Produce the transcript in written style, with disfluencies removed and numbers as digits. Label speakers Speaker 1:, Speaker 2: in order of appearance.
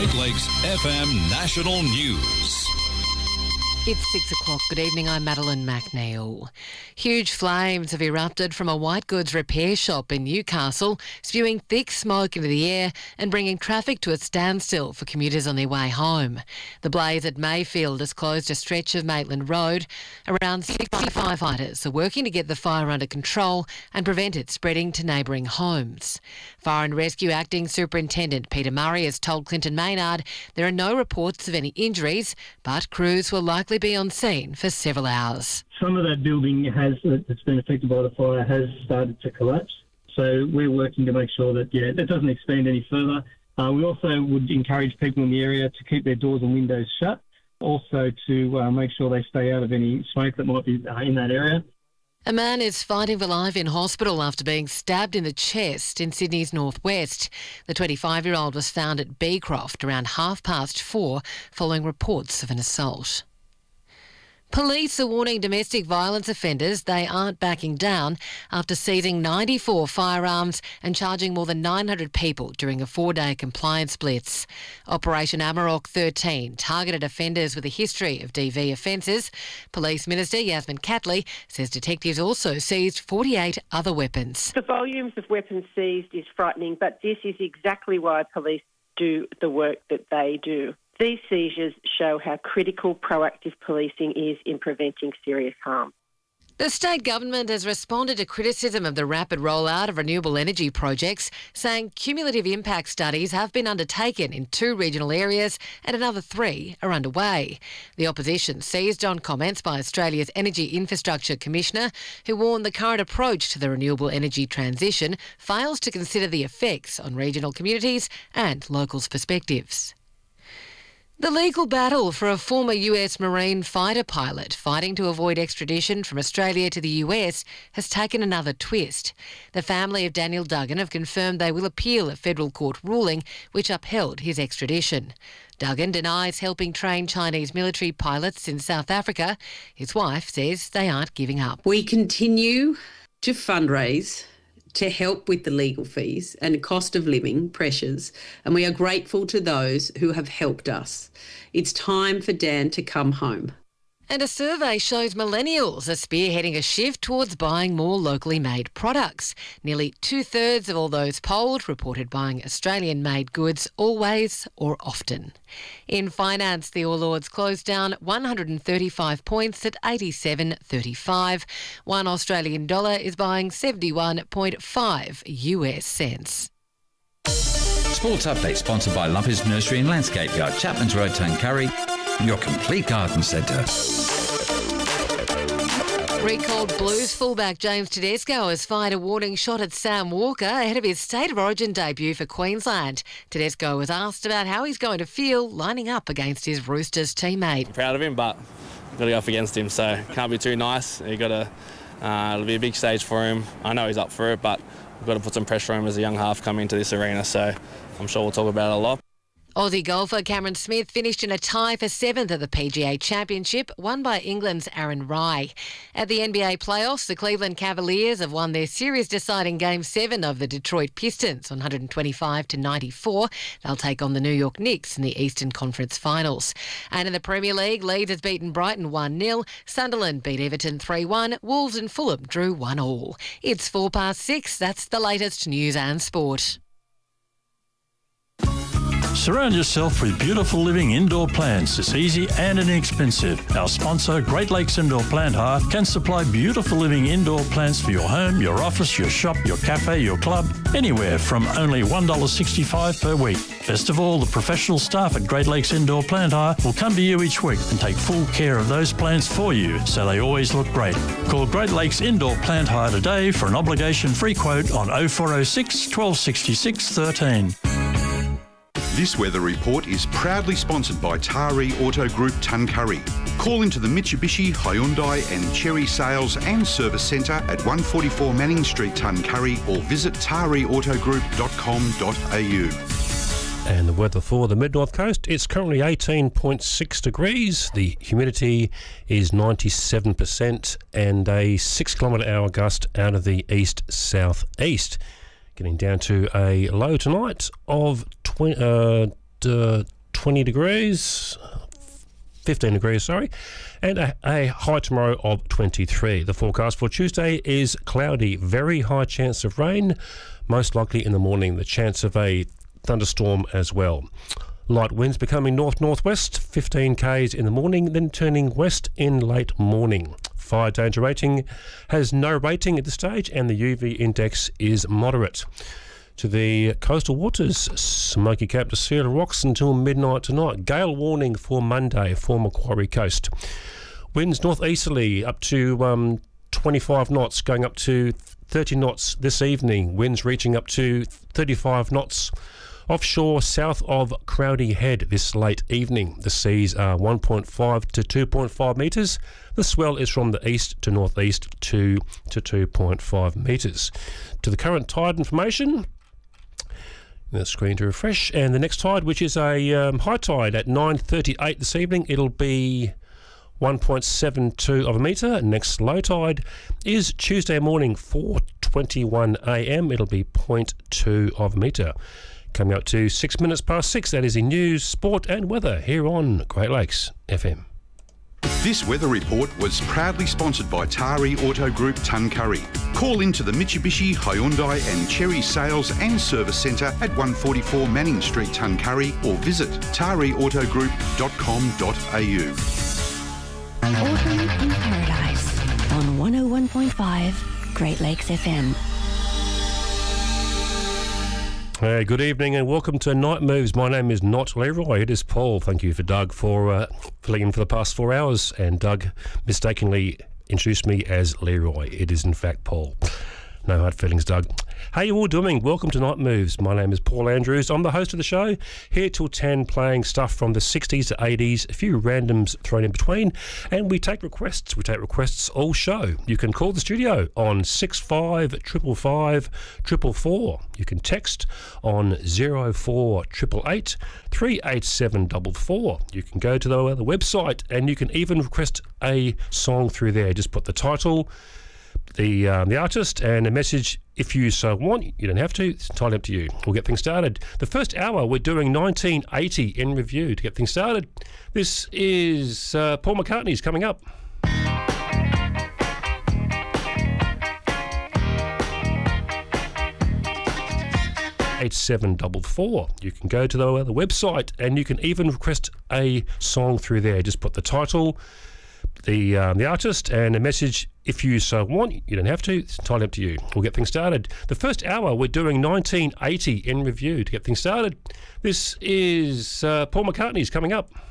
Speaker 1: Great Lakes FM National News.
Speaker 2: It's 6 o'clock. Good evening, I'm Madeline McNeil. Huge flames have erupted from a white goods repair shop in Newcastle, spewing thick smoke into the air and bringing traffic to a standstill for commuters on their way home. The blaze at Mayfield has closed a stretch of Maitland Road. Around 60 firefighters are working to get the fire under control and prevent it spreading to neighbouring homes. Fire and Rescue Acting Superintendent Peter Murray has told Clinton Maynard there are no reports of any injuries, but crews will likely be on scene for several hours.
Speaker 3: Some of that building that's been affected by the fire has started to collapse. So we're working to make sure that, that doesn't expand any further. We also would encourage people in the area to keep their doors and windows shut. Also to make sure they stay out of any smoke that might be in that area.
Speaker 2: A man is fighting for life in hospital after being stabbed in the chest in Sydney's northwest. The 25-year-old was found at Beecroft around 4:30 following reports of an assault. Police are warning domestic violence offenders they aren't backing down after seizing 94 firearms and charging more than 900 people during a 4-day compliance blitz. Operation Amarok 13 targeted offenders with a history of DV offences. Police Minister Yasmin Catley says detectives also seized 48 other weapons.
Speaker 4: The volumes of weapons seized is frightening, but this is exactly why police do the work that they do. These seizures show how critical proactive policing is in preventing serious harm.
Speaker 2: The state government has responded to criticism of the rapid rollout of renewable energy projects, saying cumulative impact studies have been undertaken in 2 regional areas and another 3 are underway. The opposition seized on comments by Australia's Energy Infrastructure Commissioner, who warned the current approach to the renewable energy transition fails to consider the effects on regional communities and locals' perspectives. The legal battle for a former US Marine fighter pilot fighting to avoid extradition from Australia to the US has taken another twist. The family of Daniel Duggan have confirmed they will appeal a federal court ruling which upheld his extradition. Duggan denies helping train Chinese military pilots in South Africa. His wife says they aren't giving up.
Speaker 5: We continue to fundraise to help with the legal fees and cost of living pressures, and we are grateful to those who have helped us. It's time for Dan to come home.
Speaker 2: And a survey shows millennials are spearheading a shift towards buying more locally made products. Nearly 2/3 of all those polled reported buying Australian-made goods always or often. In finance, the All Ords closed down 135 points at 87.35. One Australian dollar is buying 71.5 US cents.
Speaker 6: Sports Update sponsored by Lumpy's Nursery and Landscape Yard, Chapman's Road, Tuncurry, your complete garden centre.
Speaker 2: Recalled Blues fullback James Tedesco has fired a warning shot at Sam Walker ahead of his State of Origin debut for Queensland. Tedesco was asked about how he's going to feel lining up against his Roosters teammate.
Speaker 7: I'm proud of him, but I've got to go up against him, so can't be too nice. You've got to, it'll be a big stage for him. I know he's up for it, but we've got to put some pressure on him as a young half coming into this arena, so I'm sure we'll talk about it a lot.
Speaker 2: Aussie golfer Cameron Smith finished in a tie for 7th at the PGA Championship, won by England's Aaron Rai. At the NBA playoffs, the Cleveland Cavaliers have won their series-deciding Game 7 of the Detroit Pistons, 125-94. They'll take on the New York Knicks in the Eastern Conference Finals. And in the Premier League, Leeds has beaten Brighton 1-0. Sunderland beat Everton 3-1. Wolves and Fulham drew 1-1. It's 6:04. That's the latest news and sport.
Speaker 8: Surround yourself with beautiful living indoor plants. It's easy and inexpensive. Our sponsor, Great Lakes Indoor Plant Hire, can supply beautiful living indoor plants for your home, your office, your shop, your cafe, your club, anywhere from only $1.65 per week. Best of all, the professional staff at Great Lakes Indoor Plant Hire will come to you each week and take full care of those plants for you so they always look great. Call Great Lakes Indoor Plant Hire today for an obligation-free quote on 0406 1266 13.
Speaker 9: This weather report is proudly sponsored by Taree Auto Group Tuncurry. Call into the Mitsubishi, Hyundai and Chery Sales and Service Centre at 144 Manning Street, Tuncurry, or visit tareeautogroup.com.au.
Speaker 10: And the weather for the Mid-North Coast, it's currently 18.6 degrees. The humidity is 97% and a 6 km/h gust out of the east-southeast. Getting down to a low tonight of 15 degrees, and a high tomorrow of 23. The forecast for Tuesday is cloudy, very high chance of rain, most likely in the morning, the chance of a thunderstorm as well. Light winds becoming north-northwest, 15 k's in the morning, then turning west in late morning. Fire danger rating has no rating at this stage, and the UV index is moderate. To the coastal waters, Smoky Cap to Seal Rocks until midnight tonight. Gale warning for Monday for Macquarie Coast. Winds northeasterly up to 25 knots, going up to 30 knots this evening. Winds reaching up to 35 knots offshore south of Crowdy Head this late evening. The seas are 1.5 to 2.5 metres. The swell is from the east to northeast 2 to 2.5 metres. To the current tide information, the screen to refresh, and the next tide, which is a high tide at 9:38 this evening, it'll be 1.72 of a metre. Next low tide is Tuesday morning, 4:21 a.m. It'll be 0.2 of a metre. Coming up to 6 minutes past 6, that is in news, sport and weather here on Great Lakes FM.
Speaker 9: This weather report was proudly sponsored by Tari Auto Group Tuncurry. Call into the Mitsubishi, Hyundai and Cherry Sales and Service Centre at 144 Manning Street, Tuncurry, or visit tariautogroup.com.au.
Speaker 11: Autumn in Paradise on 101.5 Great Lakes FM.
Speaker 10: Hey, good evening and welcome to Night Moves. My name is not Leroy, it is Paul. Thank you for Doug for filling in for the past 4 hours, and Doug mistakenly introduced me as Leroy. It is in fact Paul. No hard feelings, Doug. How you all doing? Welcome to Night Moves. My name is Paul Andrews. I'm the host of the show, here till 10, playing stuff from the 60s to 80s, a few randoms thrown in between, and we take requests. We take requests all show. You can call the studio on 6555 444. You can text on 04888 387 444. You can go to the website, and you can even request a song through there. Just put the title, the artist, and a message if you so want. You don't have to. It's entirely up to you. We'll get things started. The first hour, we're doing 1980 in review. To get things started, this is Paul McCartney's coming up. 8744. You can go to the website, and you can even request a song through there. Just put the title, the artist, and a message if you so want. You don't have to. It's entirely up to you. We'll get things started. The first hour, we're doing 1980 in review. To get things started, this is Paul McCartney's coming up.